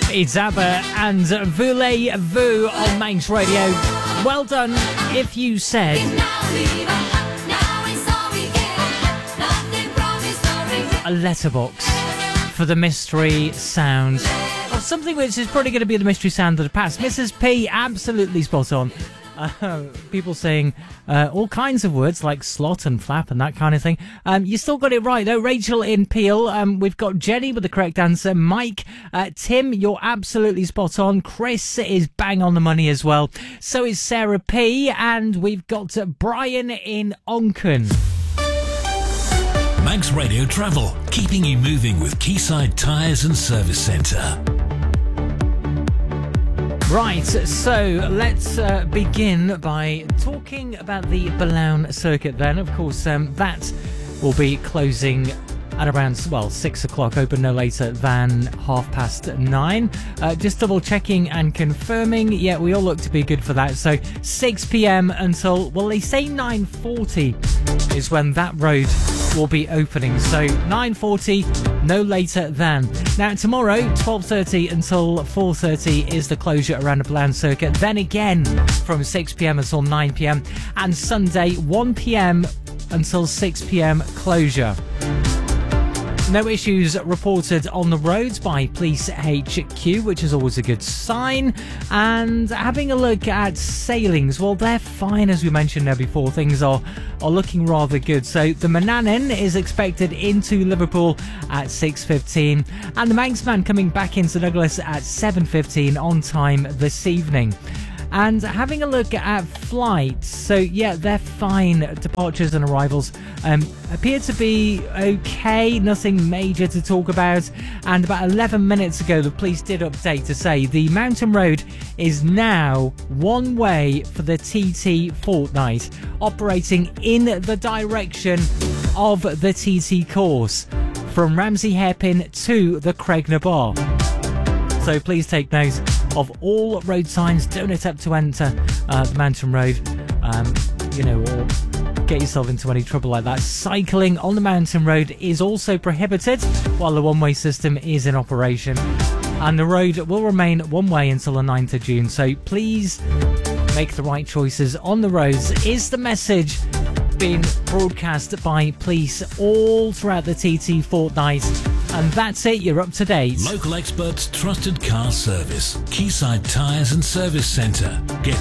It's ABBA and Voulez-Vous on Manx Radio. Well done if you said a letterbox for the mystery sound of something which is probably going to be the mystery sound of the past. Mrs. P, absolutely spot on. People saying all kinds of words like slot and flap and that kind of thing. You still got it right though. Rachel in Peel. We've got Jenny with the correct answer. Mike, Tim, you're absolutely spot on. Chris is bang on the money as well. So is Sarah P. And we've got Brian in Onchan. Manx Radio Travel, keeping you moving with Quayside Tyres and Service Centre. Right, so let's begin by talking about the Ballown circuit then. Of course, that will be closing at around, 6 o'clock, open no later than 9:30. Just double checking and confirming. Yeah, we all look to be good for that. So 6 p.m. until, well, they say 9:40 is when that road will be opening. So 9:40, no later than. Now tomorrow, 12:30 until 4:30 is the closure around the Ballown circuit. Then again from 6 p.m. until 9 p.m. And Sunday, 1 p.m. until 6 p.m. closure. No issues reported on the roads by Police HQ, which is always a good sign. And having a look at sailings, well, they're fine, as we mentioned there before. Things are looking rather good. So the Manannan is expected into Liverpool at 6:15, and the Manxman coming back into Douglas at 7:15 on time this evening. And having a look at flights, so yeah, they're fine. Departures and arrivals appear to be okay, nothing major to talk about. And about 11 minutes ago, the police did update to say the Mountain Road is now one way for the TT Fortnight, operating in the direction of the TT course from Ramsey Hairpin to the Cregner Bar. So please take note of all road signs. Don't attempt to enter the Mountain Road, or get yourself into any trouble like that. Cycling on the Mountain Road is also prohibited while the one-way system is in operation. And the road will remain one way until the 9th of June. So please make the right choices on the roads, is the message being broadcast by police all throughout the TT Fortnight. And that's it, you're up to date. Local experts, trusted car service. Quayside Tyres and Service Centre. Get